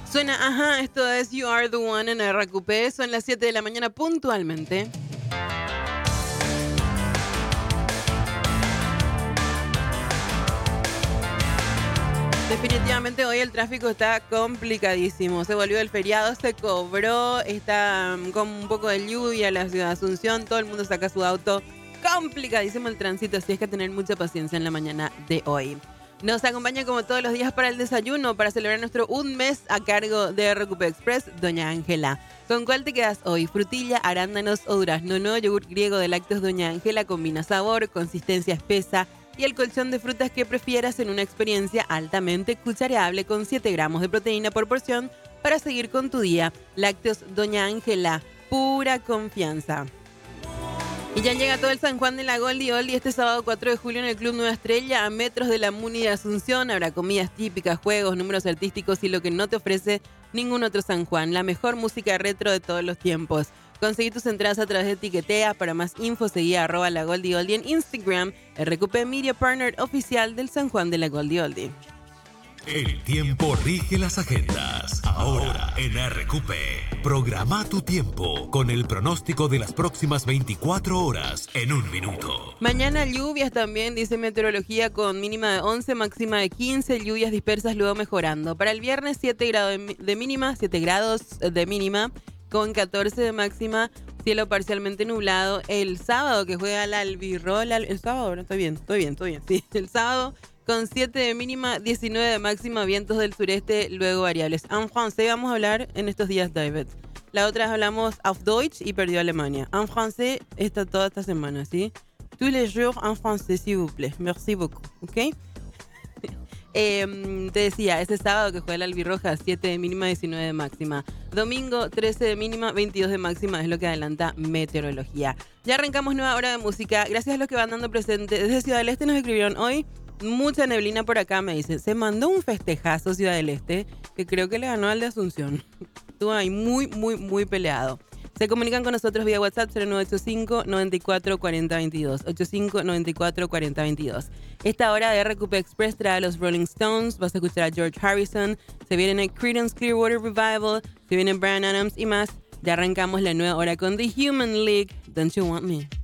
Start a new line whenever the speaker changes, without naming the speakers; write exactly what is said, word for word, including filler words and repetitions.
Suena, ajá, esto es You Are The One en R Q P. Son las siete de la mañana puntualmente. Definitivamente hoy el tráfico está complicadísimo. Se volvió el feriado, se cobró, está con un poco de lluvia la ciudad de Asunción. Todo el mundo saca su auto. Complicadísimo el tránsito, así es que tener mucha paciencia en la mañana de hoy. Nos acompaña como todos los días para el desayuno, para celebrar nuestro un mes a cargo de R Q P Express, doña Ángela. ¿Con cuál te quedas hoy? ¿Frutilla, arándanos o durazno? No, yogur griego de lácteos doña Ángela combina sabor, consistencia espesa y el colchón de frutas que prefieras en una experiencia altamente cuchareable con siete gramos de proteína por porción para seguir con tu día. Lácteos doña Ángela, pura confianza. Y ya llega todo el San Juan de la Goldie Oldie este sábado cuatro de julio en el Club Nueva Estrella, a metros de la Muni de Asunción. Habrá comidas típicas, juegos, números artísticos y lo que no te ofrece ningún otro San Juan. La mejor música retro de todos los tiempos. Conseguí tus entradas a través de Tiquetea. Para más info, seguí a arroba la Goldie Oldie en Instagram, R Q P Media Partner oficial del San Juan de la Goldie Oldie.
El tiempo rige las agendas. Ahora en R Q P. Programa tu tiempo con el pronóstico de las próximas veinticuatro horas en un minuto.
Mañana lluvias también, dice meteorología, con mínima de once, máxima de quince, lluvias dispersas luego mejorando. Para el viernes siete grados de mínima, siete grados de mínima, con catorce de máxima, cielo parcialmente nublado. El sábado que juega la Albirrola, el sábado, no, estoy bien, estoy bien, estoy bien, sí, el sábado con siete de mínima, diecinueve de máxima, vientos del sureste, luego variables. En francés vamos a hablar en estos días, David. La otra hablamos auf Deutsch y perdió Alemania. En francés está toda esta semana, ¿sí? Tous les jours en français, s'il vous plaît. Merci beaucoup, ¿ok? eh, te decía, ese sábado que juega el Albirroja, siete de mínima, diecinueve de máxima. Domingo, trece de mínima, veintidós de máxima, es lo que adelanta meteorología. Ya arrancamos nueva hora de música. Gracias a los que van dando presente. Desde Ciudad del Este nos escribieron hoy. Mucha neblina por acá, me dicen. Se mandó un festejazo Ciudad del Este, que creo que le ganó al de Asunción. Estuvo ahí muy, muy, muy peleado. Se comunican con nosotros vía WhatsApp cero nueve ocho cinco, nueve cuatro, cuatro cero dos dos. ocho cinco, nueve cuatro, cuatro cero dos dos. Esta hora de R Q P Express trae a los Rolling Stones. Vas a escuchar a George Harrison. Se viene el Creedence Clearwater Revival. Se viene Bryan Adams y más. Ya arrancamos la nueva hora con The Human League. Don't You Want Me?